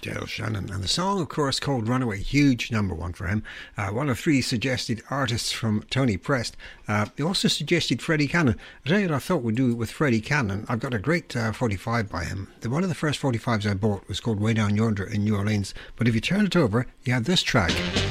Dale Shannon, and the song, of course, called Runaway, huge #1 for him. One of 3 suggested artists from Tony Prest. He also suggested Freddie Cannon. I'll tell you what I thought we'd do with Freddie Cannon. I've got a great 45 by him. One of the first 45s I bought was called Way Down Yonder in New Orleans, but if you turn it over, you have this track.